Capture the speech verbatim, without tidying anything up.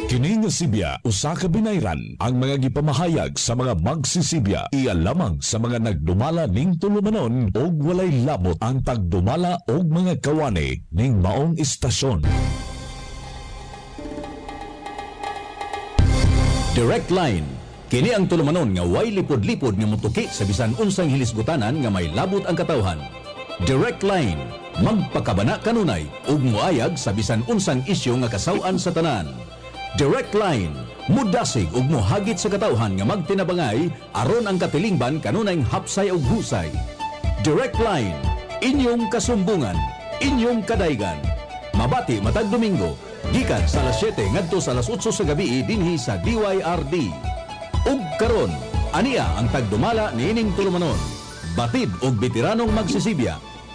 Kini nga Sibya usa ka binayran ang mga gipamahayag sa mga magsisibya iya lamang sa mga nagdumala ning tulumanon og walay labot ang tagdumala og mga kawani ning maong istasyon. Direct Line. Kini ang tulumanon nga way lipod-lipod nga motuki sa bisan unsang hilisgutanan nga may labot ang katawhan. Direct Line. Magpakabana kanunay ug moayag sa bisan unsang isyu nga kasaw-an sa tanan. Direct Line, mudasig ug mohagit sa katawhan nga magtinabangay aron ang katilingban kanunay hapsay ug husay. Direct Line, inyong kasumbungan, inyong kadaygan. Mabati matag Domingo, gikan sa alas siyete ngadto sa alas otso sa gabi dinhi sa D Y R D. Ug karon, aniya ang tagdumala niining tulumanon. Batid og veteranong magsisibya